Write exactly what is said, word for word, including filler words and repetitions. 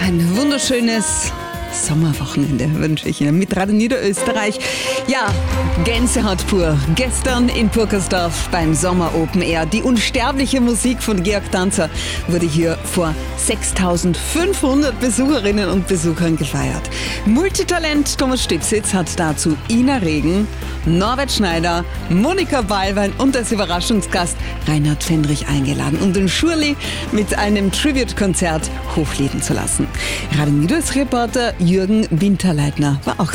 Ein wunderschönes Sommerwochenende wünsche ich Ihnen mit Radio Niederösterreich. Ja, Gänsehaut pur. Gestern in Purkersdorf beim Sommer Open Air. Die unsterbliche Musik von Georg Danzer wurde hier vor sechstausendfünfhundert Besucherinnen und Besuchern gefeiert. Multitalent Thomas Stipsitz hat dazu Ina Regen, Norbert Schneider, Monika Ballwein und als Überraschungsgast Reinhard Fendrich eingeladen, um den Schurli mit einem Tribute-Konzert hochleben zu lassen. Radio Niederösterreich-Reporter Jürgen Winterleitner war auch